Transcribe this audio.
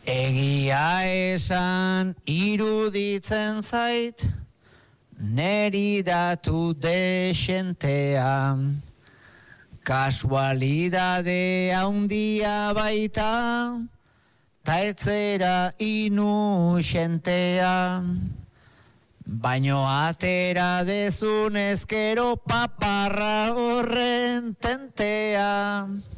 Egia esan iruditzen zait, neri datu desentea. Kasualidade handia baita, ta etzera inusentea. Baino atera dezun ezkero paparra horren tentea.